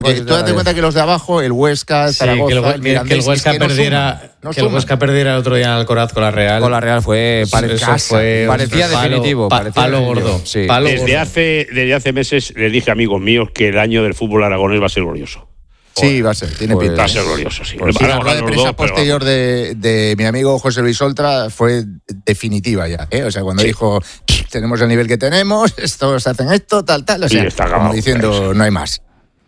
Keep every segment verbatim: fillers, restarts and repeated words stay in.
Eh, tú date cuenta que los de abajo, el Huesca, el sí, Zaragoza, que el, el Mirandés, que el Huesca es que perdiera, no suman, no que el Huesca perdiera el otro día en Alcoraz con la Real. Con la Real fue, pare, eso casa, fue parecía palo, definitivo. Pa, parecía palo definitivo. gordo. Sí. Palo desde, gordo. hace, desde hace meses les dije a amigos míos que el año del fútbol aragonés va a ser glorioso. Sí, va a ser, tiene Pues, pinta. Va a ser glorioso, sí. Pues sí, Ahora la rueda de los prensa dos, pero posterior de, de mi amigo José Luis Oltra fue definitiva ya, ¿eh? O sea, cuando Sí. dijo, tenemos el nivel que tenemos, estos hacen esto, tal, tal, o Sí, sea, está como acabado, diciendo, pero sí. no hay más.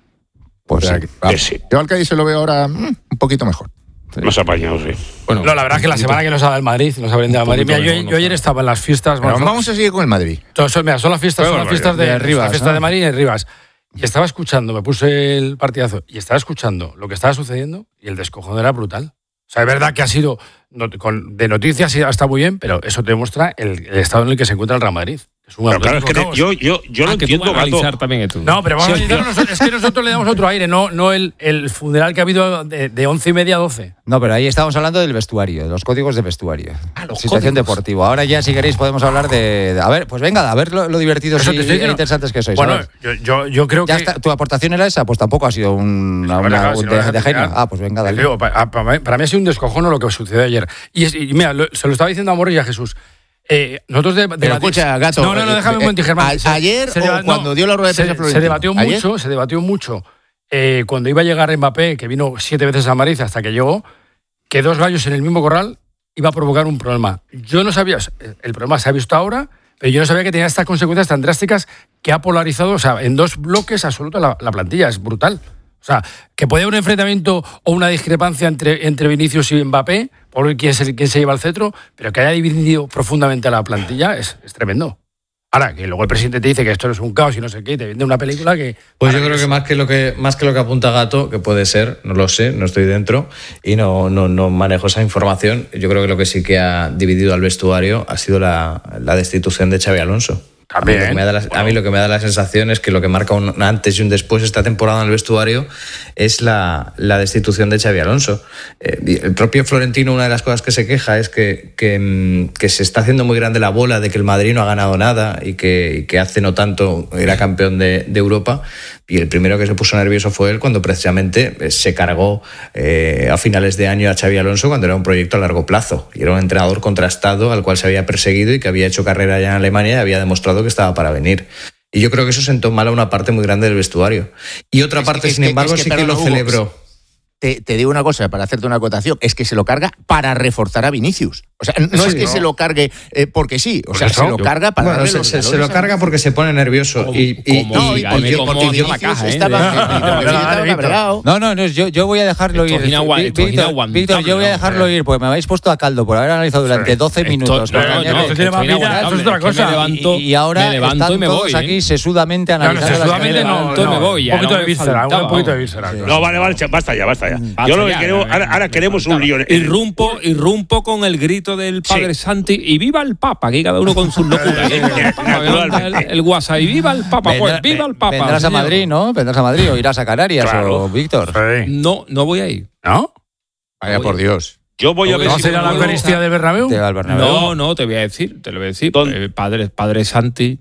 Pues o sea, sí. que, vamos. Sí. Yo al Cádiz se lo veo ahora mm, un poquito mejor. más apañados, sí. Bueno, No, la verdad es que la semana que nos ha dado el Madrid, nos ha brindado el Madrid. Mira, yo, mejor, yo ayer estaba en las fiestas. Pero bueno, vamos a seguir con el Madrid. son, son- mira, son las fiestas, Pero son las bueno, fiestas de, de Rivas, la fiesta ¿no? de Madrid en Rivas. Y estaba escuchando, me puse el partidazo y estaba escuchando lo que estaba sucediendo y el descojón era brutal. O sea, es verdad que ha sido, no- con- de noticias sí está muy bien, pero eso te demuestra el, el estado en el que se encuentra el Real Madrid. Es un Pero claro, es que auténtico te- caos. yo, yo, yo lo ah, que tú entiendo, vas a Gato. analizar también esto. No, pero vamos Sí, a analizar nosotros, es que nosotros le damos otro aire, no, no el, el funeral que ha habido de, de once y media a doce. No, pero ahí estábamos hablando del vestuario, de los códigos de vestuario. los Situación códigos. deportiva. Ahora ya, si queréis, podemos hablar de... de- a ver, pues venga, a ver lo, lo divertidos Eso y te estoy diciendo. interesantes que sois. a Bueno, ver. yo, yo, yo creo Ya que... está, ¿tu aportación era esa? Pues tampoco ha sido un, una, No, una- claro, si no de, me dejas de genio. terminar. Ah, pues venga, Te dale. digo, para, para mí, para mí ha sido un descojono lo que sucedió ayer. Y, es- y mira, lo- se lo estaba diciendo a Morris y a Jesús. Eh, nosotros de, Pero debatimos- escucha, Gato, No, no, no, déjame un eh, momento, Germán. a- Se- ayer se o deba- cuando dio la rueda de se- prensa Se Florentino. debatió ¿Ayer? mucho, se debatió mucho eh, cuando iba a llegar Mbappé, que vino siete veces a Madrid hasta que llegó, que dos gallos en el mismo corral iba a provocar un problema. Yo no sabía, el problema se ha visto ahora, pero yo no sabía que tenía estas consecuencias tan drásticas que ha polarizado, o sea, en dos bloques absolutos la, la plantilla. Es brutal. O sea, que puede haber un enfrentamiento o una discrepancia entre, entre Vinicius y Mbappé, por ver quién, es el, quién se lleva el cetro, pero que haya dividido profundamente a la plantilla es, es tremendo. Ahora, que luego el presidente te dice que esto es un caos y no sé qué, y te vende una película que... Pues yo creo que más que lo que más que lo que apunta Gato, que puede ser, no lo sé, no estoy dentro y no, no, no manejo esa información. Yo creo que lo que sí que ha dividido al vestuario ha sido la, la destitución de Xabi Alonso. A mí, lo que me da la, a mí lo que me da la sensación es que lo que marca un antes y un después esta temporada en el vestuario es la, la destitución de Xabi Alonso. Eh, el propio Florentino, una de las cosas que se queja es que, que, que se está haciendo muy grande la bola de que el Madrid no ha ganado nada y que, y que hace no tanto era campeón de, de Europa. Y el primero que se puso nervioso fue él cuando precisamente se cargó eh, a finales de año a Xabi Alonso cuando era un proyecto a largo plazo. Y era un entrenador contrastado al cual se había perseguido y que había hecho carrera ya en Alemania y había demostrado que estaba para venir. Y yo creo que eso sentó mal a una parte muy grande del vestuario. Y otra Es parte, que- es sin que- embargo, es que, sí que perdona, lo Hugo, celebró. Te, te digo una cosa, para hacerte una acotación, es que se lo carga para reforzar a Vinicius. O sea, no Sí, es que no. se lo cargue eh, porque sí, o Por sea, eso, se lo yo- carga para Bueno, darle se, los se- se galones lo a- carga porque se pone nervioso. Y, y- como- No, y Dígame porque, cómo porque dio la Vinicius caja, ¿eh? estaba, No, porque no, Vinicius no, estaba Víctor. cabreado. No, no, no, yo, yo voy a dejarlo Esto ir. es inagua- esto es Víctor, inaguantable, Víctor, yo voy a ¿no? dejarlo ir porque me habéis puesto a caldo por haber analizado durante doce minutos. no, con no, Cañete. no, esto tiene más estoy vida, inaguantable. eso es otra Es que me cosa. levanto- Y, y ahora me levanto están y me todos voy, aquí ¿eh? sesudamente No, no, analizando las sexualmente cañeras. no, levanto y no. me voy, ya Un poquito no de me víscera, faltaba, un poquito de vamos. víscera. No, vale, vale, basta ya, basta ya. Basta Yo lo que ya, quiero, ya, ahora, ya, ahora ya, queremos ya, un lío. Irrumpo, irrumpo con el grito del Padre Sí. Santi y viva el Papa, aquí cada uno con sus locuras. ¿eh? Naturalmente. el, el WhatsApp y viva el Papa, pues Vendrá- viva el Papa. Vendrás a señor. Madrid, ¿no? Vendrás a Madrid o irás a Canarias Claro. o Víctor. Sí. No, no voy a ir. ¿No? Vaya por Dios. Yo voy a ver ¿Vamos si a ir a la puedo- Eucaristía del Bernabéu? Te va al Bernabéu. No, no, te voy a decir, te lo voy a decir. ¿Dónde? Eh, padre, Padre Santi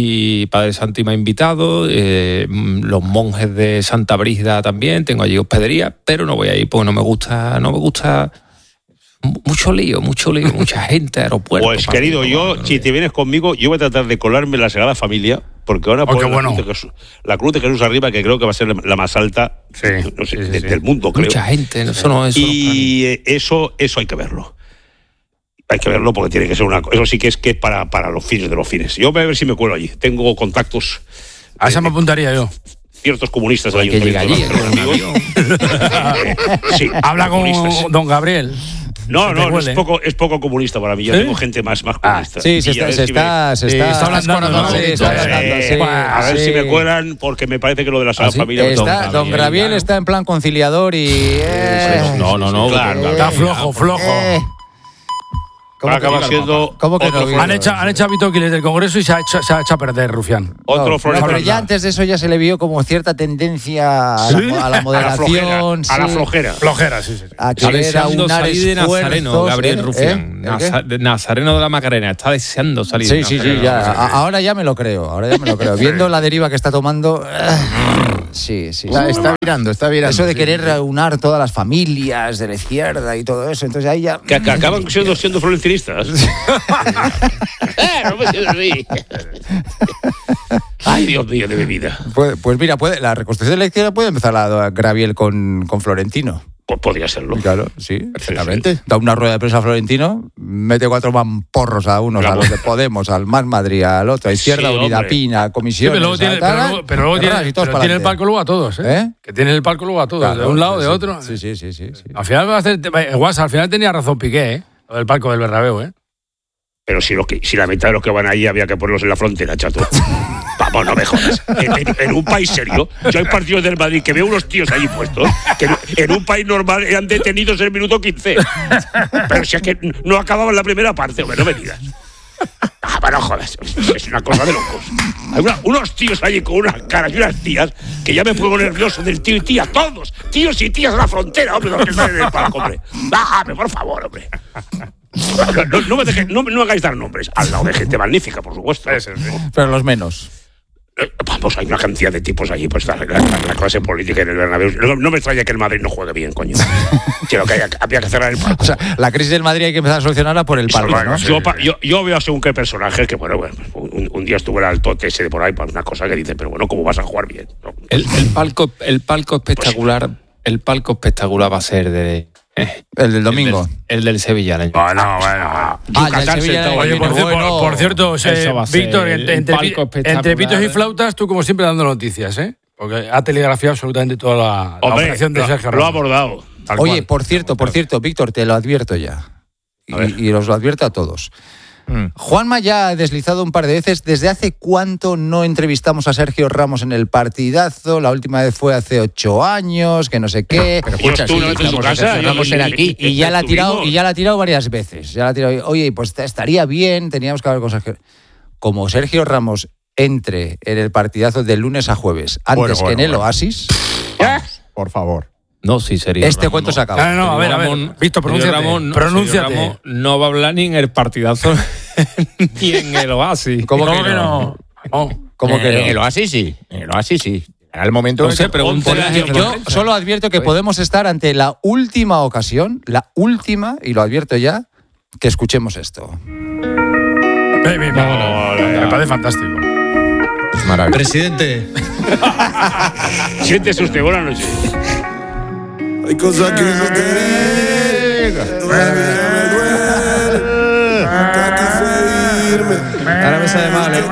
y Padre Santi me ha invitado, eh, los monjes de Santa Brígida también, tengo allí hospedería, pero no voy a ir porque no me gusta, no me gusta mucho lío, mucho lío, mucha gente, aeropuerto. Pues querido, yo, si te vienes conmigo, yo voy a tratar de colarme en la Sagrada Familia, porque van a Oh, poner qué la, bueno. cruz de Jesús, la cruz de Jesús arriba, que creo que va a ser la más alta, Sí, no sé, sí, sí, de- sí. del mundo, creo. mucha gente, eso no es. Y eh, eso, eso hay que verlo. Hay que verlo porque tiene que ser una. Eso sí que es que es para, para los fines de los fines. Yo voy a ver si me cuelo allí. Tengo contactos. A esa me apuntaría yo. Ciertos comunistas del Hay que llegar allí, ayuntamiento. con un avión. Sí, Habla con comunistas. don Gabriel. No, Se te no, huele. es poco, es poco comunista para mí. Yo ¿Sí? tengo gente más, más Ah, comunista. Sí, se Y a está, ver se si me- está, se Sí, está, está ablandando, ¿no? Sí, está Sí, ablandando, Eh, sí. a ver Sí. si me cuelan, porque me parece que lo de la Sagrada ¿Ah, sí? Familia. me Está, toca. don Gabriel claro. está en plan conciliador y... eh, No, no, no. Claro, porque- Está flojo, flojo. eh, ¿Cómo que acaba viva el siendo Papa? ¿Cómo que otro no viva? Han hecho, han hecho a Vito Quiles del Congreso y se ha hecho, se ha hecho a perder, Rufián. Otro No, Florentino. pero ya antes de eso ya se le vio como cierta tendencia a la, ¿Sí? a la A la moderación. flojera. A la sí, flojera. Flojera, sí, sí. a Está querer deseando aunar salir de Nazareno, esfuerzos, Gabriel ¿eh? Rufián. ¿Eh? ¿El qué? Naza- de Nazareno de la Macarena. Está deseando salir Sí, de sí, sí, Nazareno. ya. A- ahora ya me lo creo. Ahora ya me lo creo. Viendo la deriva que está tomando. ah, Sí, sí. Está, sí. está virando, está virando. Eso de sí. querer aunar todas las familias de la izquierda y todo eso. Entonces ahí ya. Que, que acaban siendo, siendo florentinistas. Eh, no me siento así. Ay, Dios mío, de mi vida. Pues, pues mira, puede, la reconstrucción de la izquierda puede empezar a Graviel con, con Florentino. Pues podría serlo. Claro, sí. Perfectamente. Da una rueda de prensa a Florentino, mete cuatro mamporros a unos, a los de Podemos, al Más Madrid, al otro, a Izquierda Sí, Unida, hombre. Pina, Sí, Comisiones. pero luego tiene, a tal, pero luego, pero luego cerradas tiene, y todos pero para tiene el adelante. palco luego a todos, ¿eh? ¿Eh? Que tiene el palco luego a todos, Claro, de un lado, sí, de sí. otro. Sí, sí, sí, sí, sí. Al final va a hacer. eh, Guasa, al final tenía razón Piqué, ¿eh? Lo del palco del Bernabéu, ¿eh? Pero si, lo que, si la mitad de los que van ahí había que ponerlos en la frontera, chato. Vamos, no me jodas. En, en- en un país serio, yo hay partidos del Madrid que veo unos tíos allí puestos que en, en un país normal eran detenidos en el minuto quince. Pero si es que no acababan la primera parte, hombre, no me digas. Ah, pero no jodas, es una cosa de locos. Hay una- unos tíos allí con unas caras y unas tías que ya me pongo nervioso del tío y tía, todos, tíos y tías a la frontera, hombre, los que salen del palco, hombre. Bájame, por favor, hombre. No, no, no me deje- no, no me hagáis dar nombres, al lado de gente magnífica, por supuesto. Pero los menos. Eh, Vamos, hay una cantidad de tipos allí, pues la, la- la clase política en el Bernabéu. No, no me extraña que el Madrid no juegue bien, coño. Quiero que haya, había que cerrar el palco. O sea, la crisis del Madrid hay que empezar a solucionarla por el palco, Bueno, ¿no? yo, pa- yo, yo veo según qué personaje que, bueno, bueno un, un día estuvo el altote ese de por ahí para una cosa que dice, pero bueno, ¿cómo vas a jugar bien? No, El, el palco, el palco espectacular, el palco espectacular va a ser de. eh, El del domingo. El del, el del Sevilla el año. Bueno, bueno. Ah, ya el Yucatán Sevilla sentado Oye, allí, por, ¿no? cier- por- bueno. por cierto, Eso va a ser Víctor, el- entre, el entre, palco pi- espectacular. entre pitos y flautas, tú como siempre dando noticias, ¿eh? Porque ha telegrafiado absolutamente toda la, la Hombre, operación de lo, Sergio lo ha Ramos. abordado. Tal Oye, cual. por cierto, por cierto, Víctor, te lo advierto ya. Y, y os lo advierto a todos. Mm. Juanma ya ha deslizado un par de veces. ¿Desde hace cuánto no entrevistamos a Sergio Ramos en el partidazo? La última vez fue hace ocho años, que no sé qué. Pero Yo escucha, estuve sí, una vez en su estamos- casa, yo- vamos a ir aquí. Y ya la ha tirado, estuvimos. y ya la ha tirado varias veces. Ya la ha tirado. Oye, pues estaría bien, teníamos que hablar con Sergio. Como Sergio Ramos entre en el partidazo de lunes a jueves, antes Bueno, que bueno, en el bueno. Oasis, Por favor. No, sí, sería. este Ramos, cuento no. se acaba. No, no, no, a ver, a ver. Ramón- Víctor, Sergio pronúnciate. Ramos, no, Pronúnciate. Sergio Ramos no va a hablar ni en el partidazo ni en el Oasis. ¿Cómo ¿Cómo que que no? no? No. ¿Cómo que En no? el Oasis sí. En el Oasis sí. Era el momento. No en sé, que- pregúntale a Once Yo solo advierto que podemos estar ante la última ocasión, la última, y lo advierto ya, que escuchemos esto. Ven, ven, ven. Me parece fantástico. Maravilla. Presidente, Siéntese usted, buenas noches. Hay cosas que no te digo, todavía me duele. Nunca quise irme. Ahora me sale mal, ¿eh?